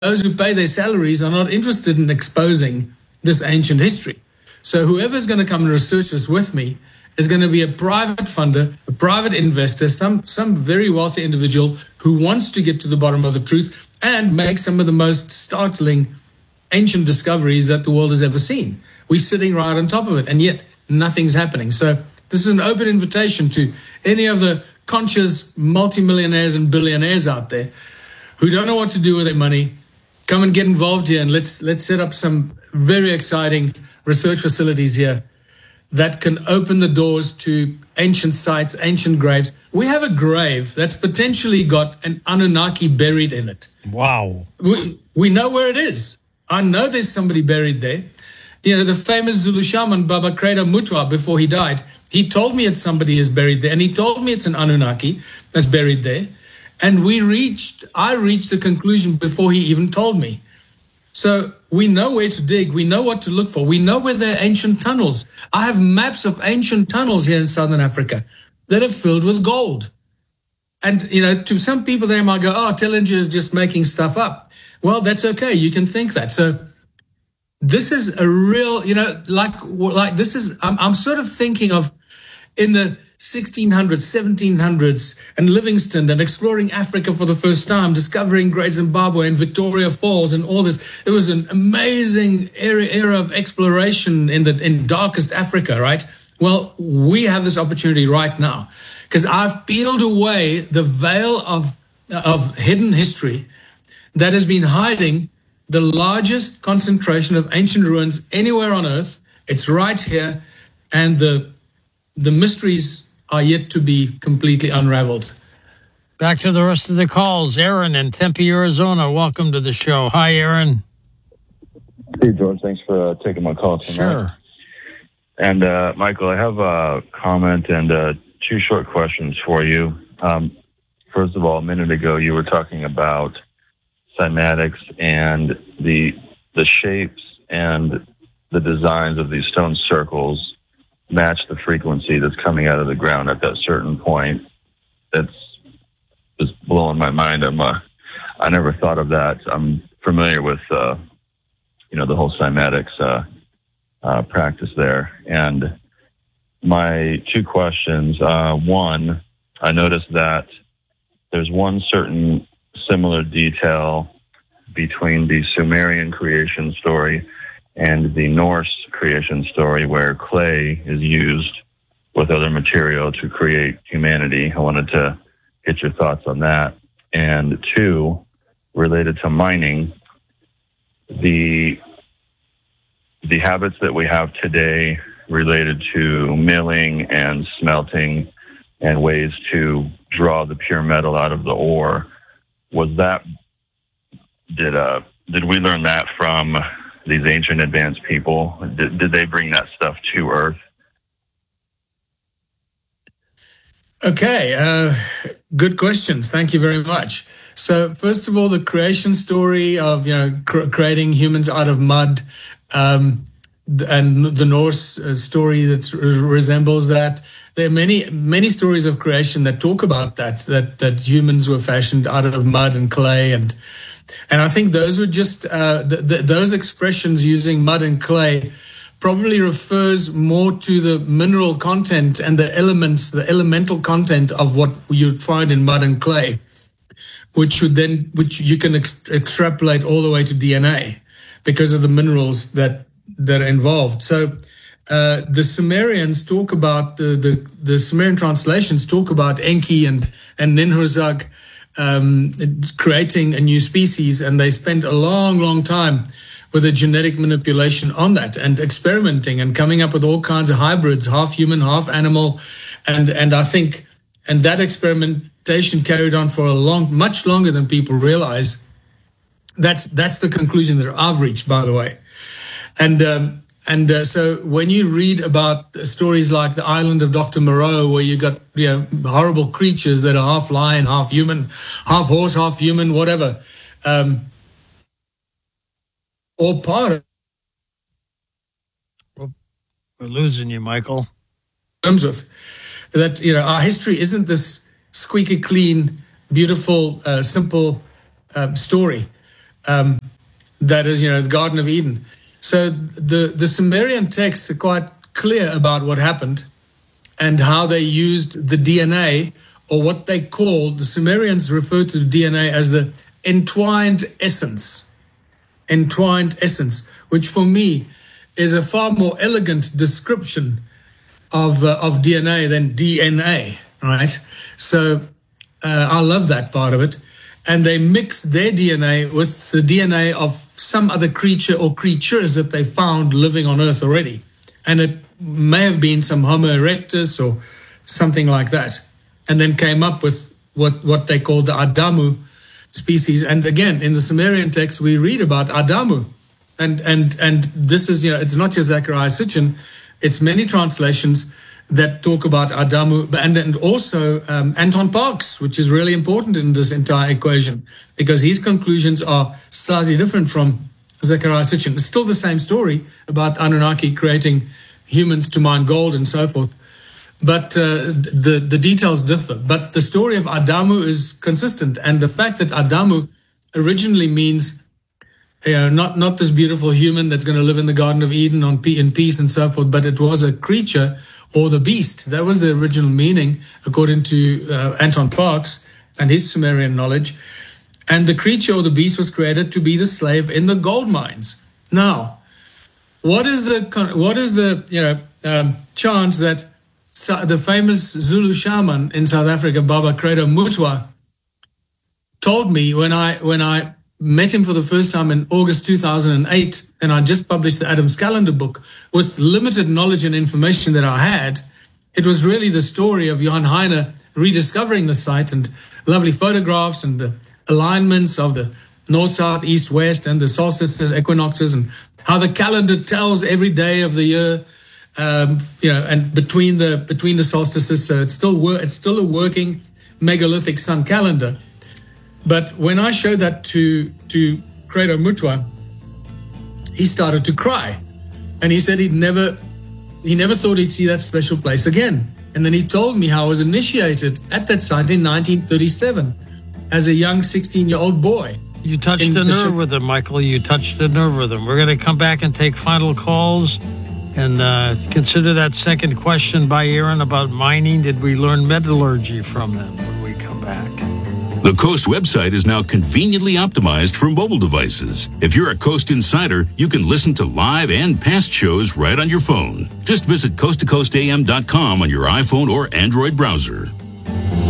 those who pay their salaries are not interested in exposing this ancient history. So whoever's going to come and research this with me is going to be a private funder, a private investor, some very wealthy individual who wants to get to the bottom of the truth and make some of the most startling ancient discoveries that the world has ever seen. We're sitting right on top of it, and yet nothing's happening. So this is an open invitation to any of the conscious multimillionaires and billionaires out there who don't know what to do with their money. Come and get involved here, and let's set up some very exciting research facilities here that can open the doors to ancient sites, ancient graves. We have a grave that's potentially got an Anunnaki buried in it. Wow. We know where it is. I know there's somebody buried there. You know, the famous Zulu shaman, Baba Kreda Mutwa, before he died, he told me somebody is buried there, and he told me it's an Anunnaki that's buried there. And I reached the conclusion before he even told me. So we know where to dig. We know what to look for. We know where there are ancient tunnels. I have maps of ancient tunnels here in Southern Africa that are filled with gold. And, you know, to some people, they might go, oh, Tellinger is just making stuff up. Well, that's okay. You can think that. So this is a real, you know, like this is, I'm sort of thinking of in the 1600s, 1700s, and Livingstone, and exploring Africa for the first time, discovering Great Zimbabwe and Victoria Falls and all this. It was an amazing era of exploration in darkest Africa, right? Well, we have this opportunity right now because I've peeled away the veil of hidden history that has been hiding the largest concentration of ancient ruins anywhere on Earth. It's right here, and the mysteries are yet to be completely unraveled. Back to the rest of the calls. Aaron in Tempe, Arizona. Welcome to the show. Hi, Aaron. Hey, George. Thanks for taking my call tonight. Sure. And, Michael, I have a comment and two short questions for you. First of all, a minute ago, you were talking about cymatics and the shapes and the designs of these stone circles match the frequency that's coming out of the ground at that certain point. That's just blowing my mind. I never thought of that. I'm familiar with, the whole cymatics practice there. And my two questions, one, I noticed that there's one certain similar detail between the Sumerian creation story and the Norse creation story where clay is used with other material to create humanity. I wanted to get your thoughts on that. And two, related to mining, the habits that we have today related to milling and smelting and ways to draw the pure metal out of the ore, did we learn that from these ancient advanced people? Did they bring that stuff to Earth? Okay, good questions. Thank you very much. So first of all, the creation story of, creating humans out of mud, and the Norse story that resembles that. There are many stories of creation that talk about that humans were fashioned out of mud and clay, and I think those were just those expressions using mud and clay probably refers more to the mineral content and the elemental content of what you'd find in mud and clay, which you can extrapolate all the way to DNA because of the minerals that are involved. So the Sumerians talk about the Sumerian translations talk about Enki and Ninhursag creating a new species, and they spent a long time with a genetic manipulation on that and experimenting and coming up with all kinds of hybrids, half human, half animal, and I think that experimentation carried on for much longer than people realize. That's the conclusion that I've reached, by the way. And so when you read about stories like the island of Dr. Moreau, where you got horrible creatures that are half lion, half human, half horse, half human, whatever, or part of. We're losing you, Michael. Terms with that, our history isn't this squeaky clean, beautiful, simple story. that is, the Garden of Eden. So the Sumerian texts are quite clear about what happened and how they used the DNA, or what they called, the Sumerians refer to the DNA as the entwined essence, which for me is a far more elegant description of DNA than DNA, right? So I love that part of it. And they mixed their DNA with the DNA of some other creature or creatures that they found living on Earth already. And it may have been some Homo erectus or something like that. And then came up with what they called the Adamu species. And again, in the Sumerian text, we read about Adamu. And this is, it's not just Zechariah Sitchin, it's many translations that talk about Adamu, and also Anton Parks, which is really important in this entire equation, because his conclusions are slightly different from Zechariah Sitchin. It's still the same story about Anunnaki creating humans to mine gold and so forth, but the details differ. But the story of Adamu is consistent, and the fact that Adamu originally means not this beautiful human that's going to live in the Garden of Eden in peace and so forth, but it was a creature, or the beast. That was the original meaning, according to Anton Parks and his Sumerian knowledge. And the creature or the beast was created to be the slave in the gold mines. Now, what is the chance that the famous Zulu shaman in South Africa, Baba Credo Mutwa, told me when I met him for the first time in August 2008, and I just published the Adam's Calendar book with limited knowledge and information that I had. It was really the story of Johann Heine rediscovering the site, and lovely photographs and the alignments of the north, south, east, west, and the solstices, equinoxes, and how the calendar tells every day of the year, and between the solstices. So it's still a working megalithic sun calendar. But when I showed that to Credo Mutwa, he started to cry. And he said he never thought he'd see that special place again. And then he told me how I was initiated at that site in 1937 as a young 16-year-old boy. You touched a nerve with him, Michael. You touched a nerve with him. We're going to come back and take final calls and consider that second question by Aaron about mining. Did we learn metallurgy from them when we come back? The Coast website is now conveniently optimized for mobile devices. If you're a Coast insider, you can listen to live and past shows right on your phone. Just visit coasttocoastam.com on your iPhone or Android browser.